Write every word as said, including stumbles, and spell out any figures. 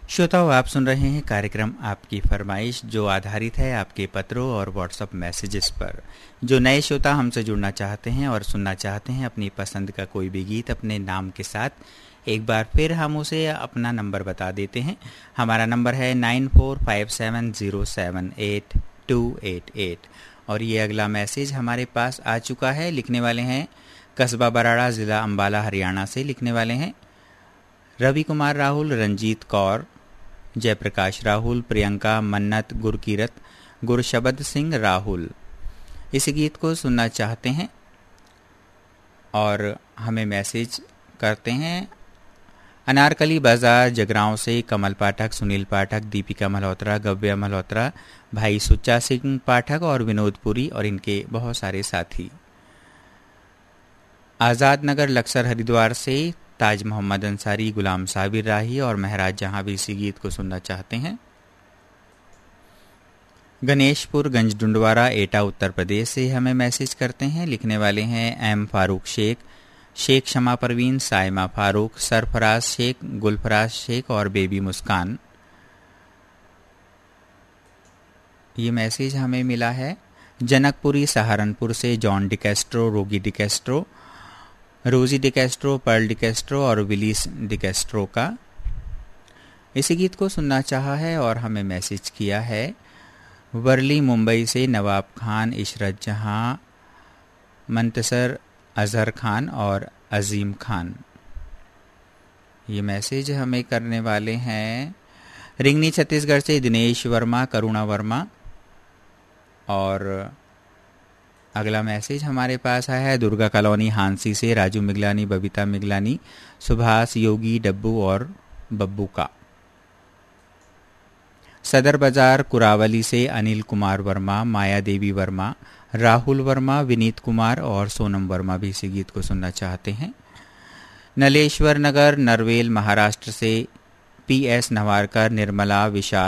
श्रोताओं, आप सुन रहे हैं कार्यक्रम आपकी फरमाइश, जो आधारित है आपके पत्रों और व्हाट्सएप मैसेजेस पर। जो नए श्रोता हमसे जुड़ना चाहते हैं और सुनना चाहते हैं अपनी पसंद का कोई भी गीत अपने नाम के साथ, एक बार फिर हम उसे अपना नंबर बता देते हैं। हमारा नंबर है nine four five seven zero seven eight to eight eight. और ये अगला मैसेज हमारे पास आ चुका है। लिखने वाले हैं कस्बा बराड़ा, ज़िला अम्बाला, हरियाणा से लिखने वाले हैं रवि कुमार राहुल, रंजीत कौर, जयप्रकाश राहुल, प्रियंका, मन्नत, गुरकीरत, गुरशबद सिंह राहुल इस गीत को सुनना चाहते हैं और हमें मैसेज करते हैं अनारकली बाजार जगरांव से कमल पाठक, सुनील पाठक, दीपिका मल्होत्रा, गव्या मल्होत्रा, भाई सुच्चा सिंह पाठक और विनोदपुरी और इनके बहुत सारे साथी। आज़ाद नगर लक्सर हरिद्वार से ताज मोहम्मद अंसारी, गुलाम साबिर राही और महराज जहां भी इसी गीत को सुनना चाहते हैं। गणेशपुर गंज डुंडवारा, एटा, उत्तर प्रदेश से हमें मैसेज करते हैं। लिखने वाले हैं एम फारूक शेख, शेख शमा परवीन, साइमा फारूक, सरफराज शेख, गुलफराज शेख और बेबी मुस्कान। ये मैसेज हमें मिला है जनकपुरी सहारनपुर से जॉन डिकेस्ट्रो, रोगी डिकेस्ट्रो, रोजी डिकेस्ट्रो, पर्ल डिकेस्ट्रो और विलीस डिकेस्ट्रो का। इसी गीत को सुनना चाहा है और हमें मैसेज किया है वर्ली मुंबई से नवाब खान, इशरत जहां, मंतसर, अजहर खान और अजीम खान। ये मैसेज हमें करने वाले हैं रिंगनी छत्तीसगढ़ से दिनेश वर्मा, करुणा वर्मा। और अगला मैसेज हमारे पास आया है दुर्गा कॉलोनी हांसी से राजू मिगलानी, बबीता मिगलानी, सुभाष, योगी, डब्बू और बब्बू का। सदर बाजार कुरावली से अनिल कुमार वर्मा, माया देवी वर्मा, राहुल वर्मा, विनीत कुमार और सोनम वर्मा भी इसी गीत को सुनना चाहते हैं। नलेश्वर नगर नरवेल महाराष्ट्र से पी एस नवारकर, निर्मला, विशाल,